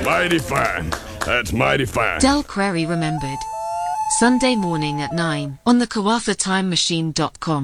Mighty fine. That's mighty fine. Del Query remembered. Sunday morning at 9 on the KawafaTimeMachine.com.